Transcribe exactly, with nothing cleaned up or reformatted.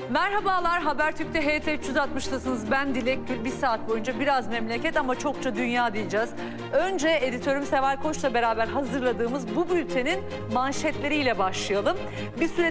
Merhabalar, Habertürk'te H T üç yüz altmış'tasınız. Ben Dilek Gül. Bir saat boyunca biraz memleket ama çokça dünya diyeceğiz. Önce editörüm Seval Koç'la beraber hazırladığımız bu bültenin manşetleriyle başlayalım. Bir süre